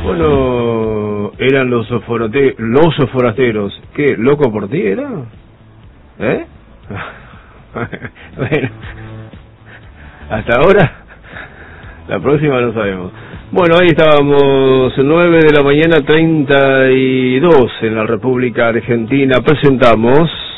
Bueno, eran los forasteros. ¿Qué? ¿Loco por ti era? ¿Eh? Bueno, hasta ahora, la próxima no sabemos. Bueno, ahí estábamos, 9 de la mañana, 32 en la República Argentina. Presentamos